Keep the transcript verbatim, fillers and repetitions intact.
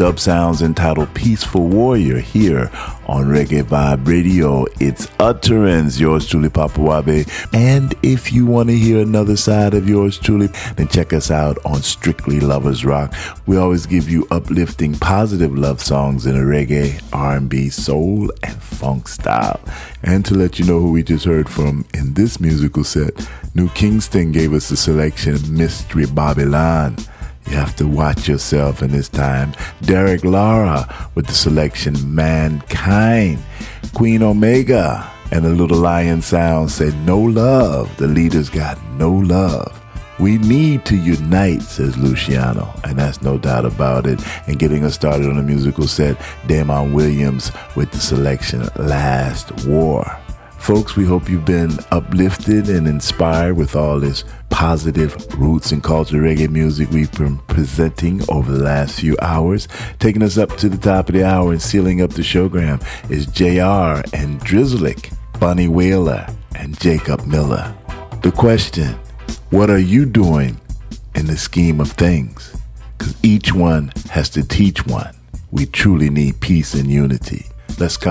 dub sounds entitled Peaceful Warrior here on Reggae Vibe Radio. It's Utterance, yours truly, Papa Wabe. And if you want to hear another side of yours truly, then check us out on Strictly Lovers Rock. We always give you uplifting, positive love songs in a reggae, R and B, soul, and funk style. And to let you know who we just heard from in this musical set, New Kingston gave us the selection Mystery Babylon. You have to watch yourself in this time. Derek Lara with the selection Mankind. Queen Omega and the Little Lion Sound said no love. The leaders got no love. We need to unite, says Luciano, and that's no doubt about it. And getting us started on the musical set, Damon Williams with the selection Last War. Folks, we hope you've been uplifted and inspired with all this positive roots and culture reggae music we've been presenting over the last few hours. Taking us up to the top of the hour and sealing up the showgram is J R and Drizzlick, Bunny Wailer, and Jacob Miller. The question, what are you doing in the scheme of things? Because each one has to teach one. We truly need peace and unity. Let's come